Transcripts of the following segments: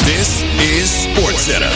This is SportsCenter.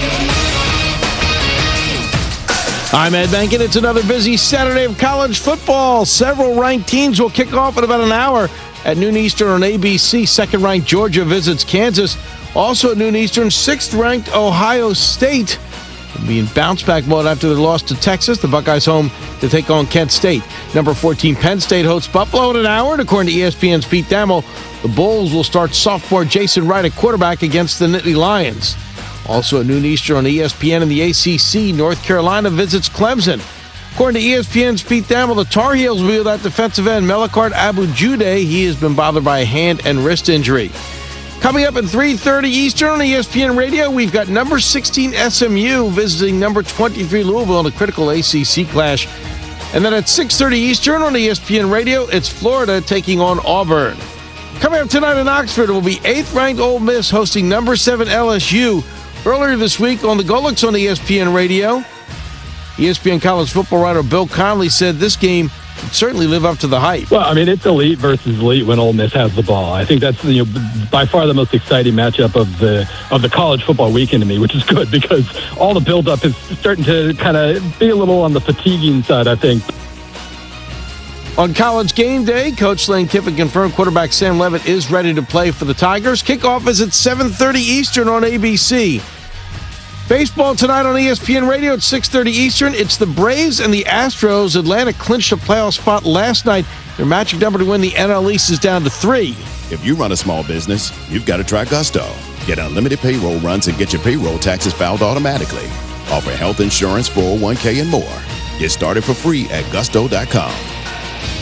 I'm Ed Bankin. It's another busy Saturday of college football. Several ranked teams will kick off in about an hour at noon Eastern on ABC. Second-ranked Georgia visits Kansas. Also at noon Eastern, sixth-ranked Ohio State will be in bounce-back mode after their loss to Texas. The Buckeyes home to take on Kent State. Number 14, Penn State hosts Buffalo in an hour. And according to ESPN's Pete Thamel, the Bulls will start sophomore Jason Wright at quarterback against the Nittany Lions. Also at noon Eastern on ESPN and the ACC, North Carolina visits Clemson. According to ESPN's Pete Thamel, the Tar Heels will be without defensive end Melakart Abu-Jude. He has been bothered by a hand and wrist injury. Coming up at 3:30 Eastern on ESPN Radio, we've got number 16 SMU visiting number 23 Louisville in a critical ACC clash. And then at 6:30 Eastern on ESPN Radio, it's Florida taking on Auburn. Coming up tonight in Oxford, it will be 8th-ranked Ole Miss hosting number 7 LSU. Earlier this week on the Golics on ESPN Radio, ESPN college football writer Bill Connelly said this game would certainly live up to the hype. Well, I mean, it's elite versus elite when Ole Miss has the ball. I think that's by far the most exciting matchup of the college football weekend to me, which is good because all the buildup is starting to kind of be a little on the fatiguing side, I think. On College Game Day, Coach Lane Kiffin confirmed quarterback Sam Leavitt is ready to play for the Tigers. Kickoff is at 7:30 Eastern on ABC. Baseball tonight on ESPN Radio at 6:30 Eastern. It's the Braves and the Astros. Atlanta clinched a playoff spot last night. Their magic number to win the NL East is down to 3. If you run a small business, you've got to try Gusto. Get unlimited payroll runs and get your payroll taxes filed automatically. Offer health insurance, 401k, and more. Get started for free at gusto.com.